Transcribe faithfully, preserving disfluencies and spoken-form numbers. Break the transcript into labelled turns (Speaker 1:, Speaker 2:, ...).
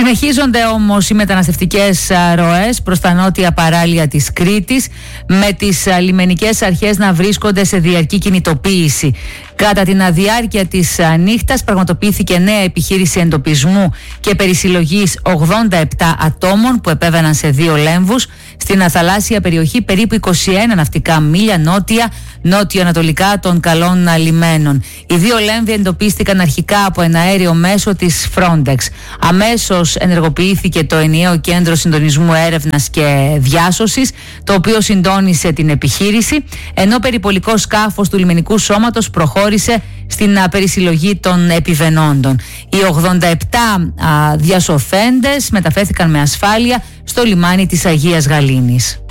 Speaker 1: Συνεχίζονται όμως οι μεταναστευτικές ροές προς τα νότια παράλια της Κρήτης, με τις λιμενικές αρχές να βρίσκονται σε διαρκή κινητοποίηση. Κατά την διάρκεια της νύχτας πραγματοποιήθηκε νέα επιχείρηση εντοπισμού και περισυλλογής ογδόντα επτά ατόμων που επέβαιναν σε δύο λέμβους στην θαλάσσια περιοχή περίπου είκοσι ένα ναυτικά μίλια νότια νότιο-ανατολικά των καλών λιμένων. Οι δύο λέμβοι εντοπίστηκαν αρχικά από ένα αέριο μέσο της Frontex. Αμέσως ενεργοποιήθηκε το ενιαίο κέντρο συντονισμού έρευνας και διάσωσης, το οποίο συντόνισε την επιχείρηση, ενώ περιπολικό σκάφος του λιμενικού σώματος προχώρησε στην α, περισυλλογή των επιβενόντων. Οι ογδόντα επτά α, διασωθέντες μεταφέρθηκαν με ασφάλεια στο λιμάνι της Αγίας Γαλήνης.